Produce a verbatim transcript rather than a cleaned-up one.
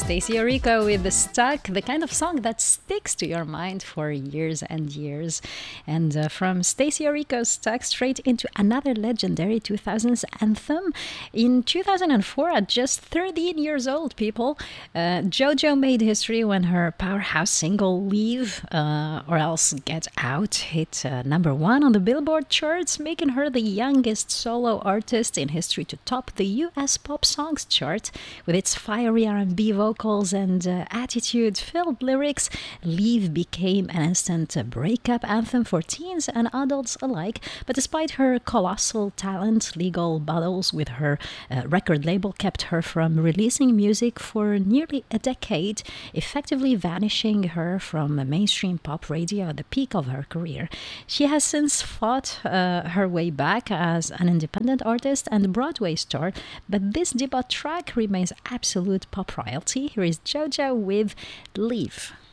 Stacey Orico with the Stuck, the kind of song that sticks to your mind for years and years. And uh, from Stacey Orico's Stuck straight into another legendary two thousands anthem. In two thousand four, at just thirteen years old, people, uh, JoJo made history when her powerhouse single Leave uh, or Else Get Out hit uh, number one on the Billboard charts, making her the youngest solo artist in history to top the U S pop songs chart. With its fiery R and B vocals and uh, attitude-filled lyrics, Leave became an instant uh, breakup anthem for teens and adults alike. But despite her colossal talent, legal battles with her uh, record label kept her from releasing music for nearly a decade, effectively vanishing her from mainstream pop radio at the peak of her career. She has since fought uh, her way back as an independent artist and Broadway star, but this debut track remains absolute pop royalty. Here is JoJo with Leave.